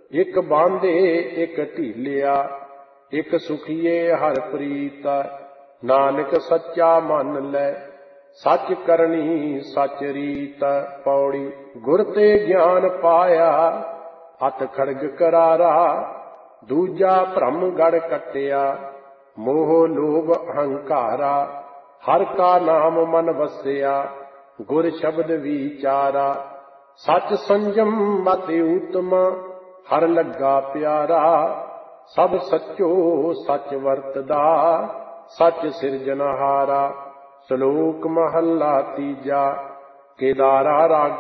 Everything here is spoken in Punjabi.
ਇੱਕ ਬਾਂਧੇ ਇੱਕ ਢੀਲਿਆ, ਇੱਕ ਸੁਖੀਏ ਹਰ ਪ੍ਰੀਤ। ਨਾਨਕ ਸੱਚਾ ਮੰਨ ਲੈ, ਸੱਚ ਕਰਨੀ ਸੱਚ ਰੀਤ। ਪੌੜੀ। ਗੁਰ ਤੇ ਗਿਆਨ ਪਾਇਆ, ਅਤ ਖੜਗ ਕਰਾਰਾ। ਦੂਜਾ ਭ੍ਰਮ ਗੜ ਕੱਟਿਆ, ਮੋਹ ਲੋਭ ਅਹੰਕਾਰਾ। ਹਰ ਕਾ ਨਾਮ ਮਨ ਵਸਿਆ, ਗੁਰ ਸ਼ਬਦ ਵਿਚਾਰਾ। ਸੱਚ ਸੰਜਮ ਮਤਿ ਊਤਮ, ਹਰ ਲੱਗਾ ਪਿਆਰਾ। ਸਭ ਸੱਚੋ ਸੱਚ ਵਰਤਦਾ, ਸੱਚ ਸਿਰਜਨਹਾਰਾ। ਸ਼ਲੋਕ ਮਹੱਲਾ ਤੀਜਾ। ਕੇਦਾਰਾ ਰਾਗ।